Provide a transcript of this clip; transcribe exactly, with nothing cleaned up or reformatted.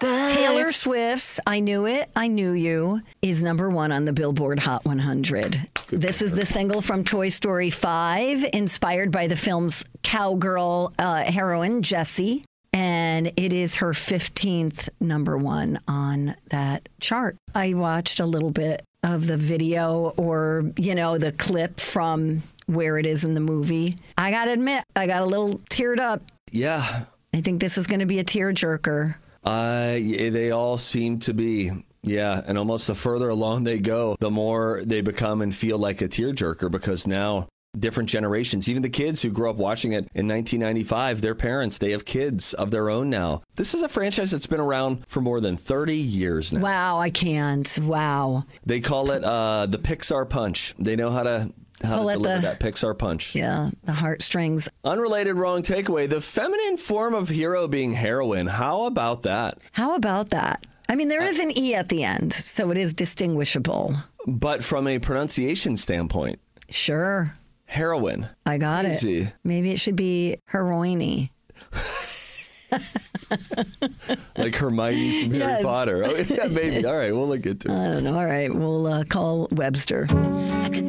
Taylor Swift's I Knew It, I Knew You is number one on the Billboard Hot one hundred. This is the single from Toy Story five, inspired by the film's cowgirl uh, heroine, Jessie. And it is her fifteenth number one on that chart. I watched a little bit of the video or, you know, the clip from where it is in the movie. I got to admit, I got a little teared up. Yeah. I think this is going to be a tearjerker. Uh, they all seem to be. Yeah, and almost the further along they go, the more they become and feel like a tearjerker, because now different generations, even the kids who grew up watching it in nineteen ninety-five, their parents, they have kids of their own now. This is a franchise that's been around for more than thirty years now. Wow, I can't. Wow. They call it uh, the Pixar punch. They know how to how Call to it deliver the- that Pixar punch. Yeah, the heartstrings. Unrelated wrong takeaway, the feminine form of hero being heroine. How about that? How about that? I mean, there is an E at the end, so it is distinguishable. But from a pronunciation standpoint, Sure. heroine. I got Easy. it. Maybe it should be heroine. Like Hermione from Yes. Harry Potter. Oh, yeah, maybe. All right, we'll look into it. I don't know. All right, we'll uh, call Webster. I could